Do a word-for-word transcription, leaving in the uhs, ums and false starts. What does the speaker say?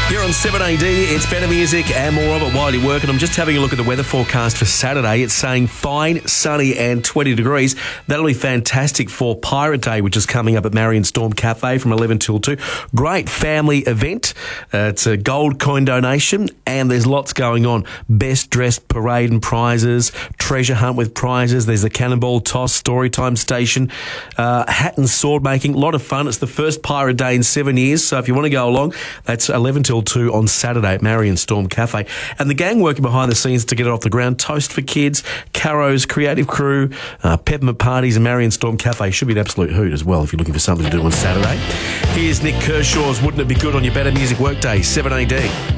Here on seven A D, it's better music and more of it while you work. And I'm just having a look at the weather forecast for Saturday. It's saying fine, sunny and twenty degrees. That'll be fantastic for Pirate Day, which is coming up at Marion Storm Cafe from eleven till two. Great family event. Uh, it's a gold coin donation and there's lots going on. Best dressed parade and prizes, treasure hunt with prizes. There's the cannonball toss, story time station, uh, hat and sword making. A lot of fun. It's the first Pirate Day in seven years. So if you want to go along, that's eleven till two on Saturday at Marion Storm Cafe. And the gang working behind the scenes to get it off the ground. Toast for Kids, Caro's Creative Crew, uh, peppermint parties and Marion Storm Cafe. Should be an absolute hoot as well if you're looking for something to do on Saturday. Here's Nick Kershaw's Wouldn't It Be Good on Your Better Music Workday, seven A D.